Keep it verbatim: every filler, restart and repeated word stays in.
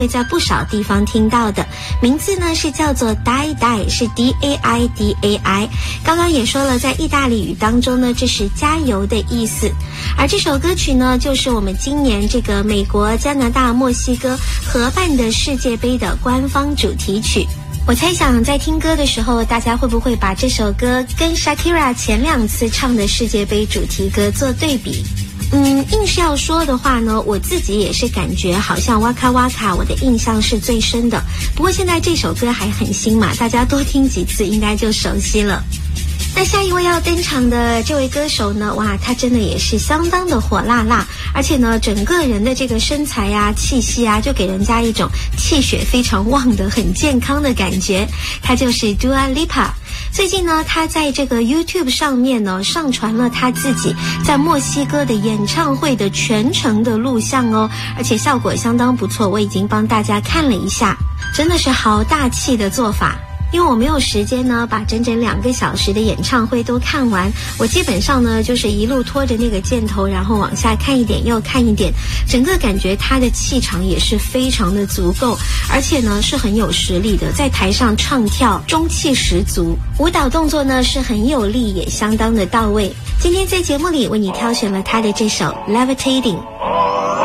会在不少地方听到的，名字呢是叫做 Dai Dai， 是 D A I D A I。 刚刚也说了，在意大利语当中呢，这是加油的意思。而这首歌曲呢，就是我们今年这个美国、加拿大、墨西哥合办的世界杯的官方主题曲。我猜想在听歌的时候，大家会不会把这首歌跟 Shakira 前两次唱的世界杯主题歌做对比？嗯，硬是要说的话呢，我自己也是感觉好像哇卡哇卡，我的印象是最深的。不过现在这首歌还很新嘛，大家多听几次应该就熟悉了。那下一位要登场的这位歌手呢，哇，他真的也是相当的火辣辣，而且呢，整个人的这个身材啊、气息啊，就给人家一种气血非常旺的、很健康的感觉。他就是 Dua Lipa。最近呢，他在这个 YouTube 上面呢，上传了他自己在墨西哥的演唱会的全程的录像哦，而且效果相当不错，我已经帮大家看了一下，真的是好大气的做法。因为我没有时间呢，把整整两个小时的演唱会都看完，我基本上呢就是一路拖着那个箭头，然后往下看一点又看一点，整个感觉他的气场也是非常的足够，而且呢是很有实力的，在台上唱跳中气十足，舞蹈动作呢是很有力，也相当的到位。今天在节目里为你挑选了他的这首 Levitating。